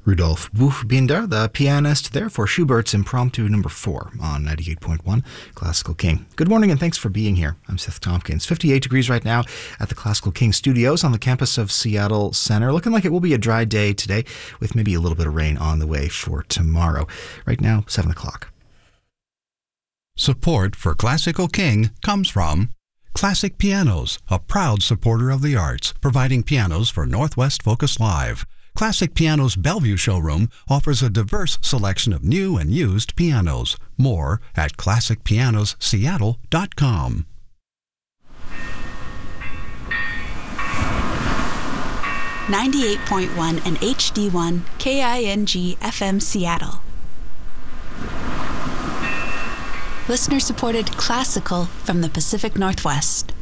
Rudolf Buchbinder, the pianist, there for Schubert's Impromptu No. 4 on 98.1 Classical King. Good morning and thanks for being here. I'm Seth Tompkins. 58 degrees right now at the Classical King Studios on the campus of Seattle Center. Looking like it will be a dry day today with maybe a little bit of rain on the way for tomorrow. Right now, 7 o'clock. Support for Classical King comes from Classic Pianos, a proud supporter of the arts, providing pianos for Northwest Focus Live. Classic Pianos Bellevue showroom offers a diverse selection of new and used pianos. More at classicpianosseattle.com. 98.1 and HD1 KING FM Seattle. Listener-supported classical from the Pacific Northwest.